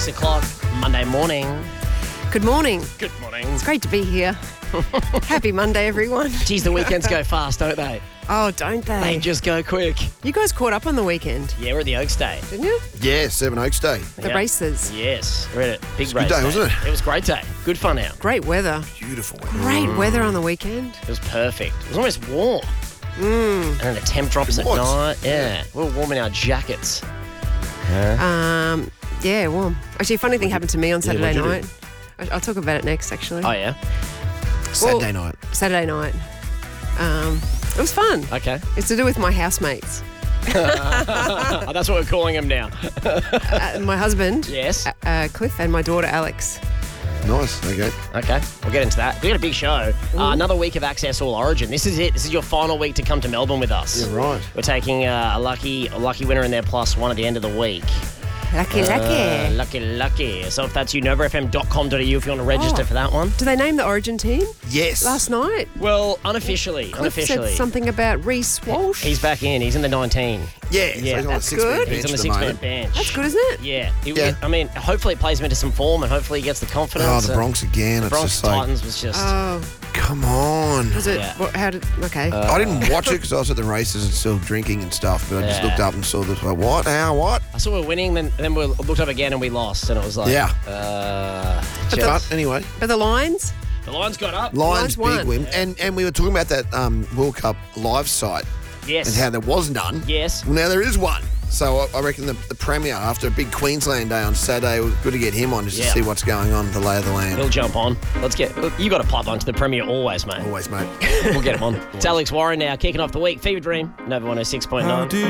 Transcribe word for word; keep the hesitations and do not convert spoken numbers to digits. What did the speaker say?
six o'clock, Monday morning. Good morning. Good morning. It's great to be here. Happy Monday, everyone. Geez, the weekends go fast, don't they? Oh, don't They they? just go quick. You guys caught up on the weekend, Yeah, we're at the Oaks Day. didn't you? Yeah, Seven Oaks Day. The Yeah. races. Yes, we're at a big It's a race good day, wasn't it? It was a great day. Good fun out. Great weather. Beautiful. Great weather on the weekend. It was perfect. It was almost warm. Mm. And then the temp drops It at was. night. Yeah, we were warm in our jackets. Um, yeah, warm. Actually, a funny thing happened to me on Saturday what'd you night. I- I'll talk about it next, actually. Oh, yeah? Saturday night. Saturday night. Um, it was fun. Okay. It's to do with my housemates. Oh, that's what we're calling them now. Uh, my husband, Yes. uh, Cliff, and my daughter, Alex. Nice. Okay. Okay, we'll get into that. We got a big show. Uh, another week of Access All Origin. This is it. This is your final week to come to Melbourne with us. Yeah, right. We're taking uh, a lucky a lucky winner in there plus one at the end of the week. Lucky, Uh, lucky. lucky, lucky. So if that's you, nova f m dot com dot a u if you want to register Oh. for that one. Do they name the Origin team Yes. last night? Well, unofficially. Cliff unofficially. said something about Reece Walsh. He's back in. He's in the nineteen. Yeah. Yeah, so he's on the that's six-man good. bench He's on the at the six-man moment. bench. That's good, isn't it? Yeah. He- Yeah. I mean, hopefully it plays him into some form and hopefully he gets the confidence. Oh, the and Bronx again. The It's Bronx just like, Titans was just... Oh, come on. was it? Yeah. What, how did? Okay. I didn't watch it because I was at the races and still drinking and stuff, but I just Yeah. looked up and saw this, like, what? How? What? I saw we were winning, then then we looked up again and we lost, and it was like, Yeah. uh, But just- anyway, but the Lions. the Lions got up. Lions Lions big won. win. And, and we were talking about that um, World Cup live site Yes. and how there was none. Yes. Well, now there is one. So I, I reckon the, the Premier, after a big Queensland day on Saturday, we're good to get him on just Yeah. to see what's going on, the lay of the land. He'll jump on. Let's get. You got a pipeline to the Premier always, mate. Always, mate. We'll get him on. It's Alex Warren now, kicking off the week. Fever Dream, Nova one oh six point nine.